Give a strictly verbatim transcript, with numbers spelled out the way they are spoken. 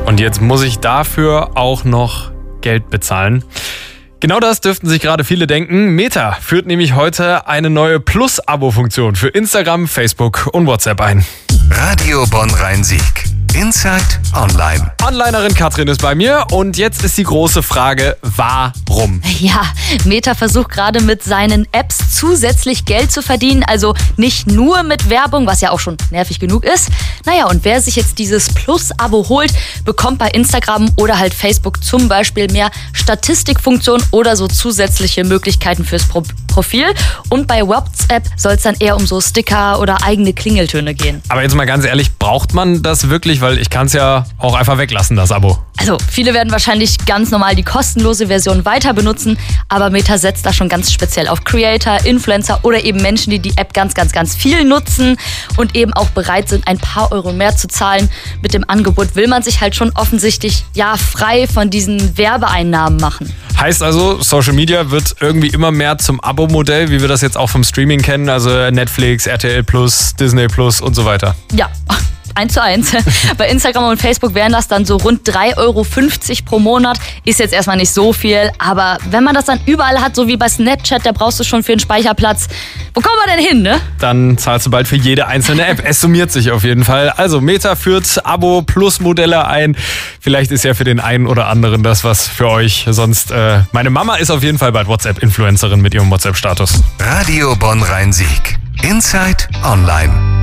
Und jetzt muss ich dafür auch noch Geld bezahlen. Genau das dürften sich gerade viele denken. Meta führt nämlich heute eine neue Plus-Abo-Funktion für Instagram, Facebook und WhatsApp ein. Radio Bonn-Rhein-Sieg. Inside Online. Onlinerin Katrin ist bei mir und jetzt ist die große Frage, warum? Ja, Meta versucht gerade mit seinen Apps zusätzlich Geld zu verdienen, also nicht nur mit Werbung, was ja auch schon nervig genug ist. Naja, und wer sich jetzt dieses Plus-Abo holt, bekommt bei Instagram oder halt Facebook zum Beispiel mehr Statistikfunktionen oder so zusätzliche Möglichkeiten fürs Pro- Profil. Und bei WhatsApp soll es dann eher um so Sticker oder eigene Klingeltöne gehen. Aber jetzt mal ganz ehrlich, braucht man das wirklich? Weil ich kann es ja auch einfach weglassen, das Abo. Also viele werden wahrscheinlich ganz normal die kostenlose Version weiter benutzen, aber Meta setzt da schon ganz speziell auf Creator, Influencer oder eben Menschen, die die App ganz, ganz, ganz viel nutzen und eben auch bereit sind, ein paar Euro mehr zu zahlen. Mit dem Angebot will man sich halt schon offensichtlich ja frei von diesen Werbeeinnahmen machen. Heißt also, Social Media wird irgendwie immer mehr zum Abo-Modell, wie wir das jetzt auch vom Streaming kennen, also Netflix, R T L Plus, Disney Plus und so weiter. Ja. Eins zu eins. Bei Instagram und Facebook wären das dann so rund drei Euro fünfzig pro Monat. Ist jetzt erstmal nicht so viel, aber wenn man das dann überall hat, so wie bei Snapchat, da brauchst du schon für einen Speicherplatz. Wo kommen wir denn hin, ne? Dann zahlst du bald für jede einzelne App. Es summiert sich auf jeden Fall. Also Meta führt Abo-Plus-Modelle ein. Vielleicht ist ja für den einen oder anderen das was für euch. Sonst, äh, meine Mama ist auf jeden Fall bald WhatsApp-Influencerin mit ihrem WhatsApp-Status. Radio Bonn-Rhein-Sieg. Inside Online.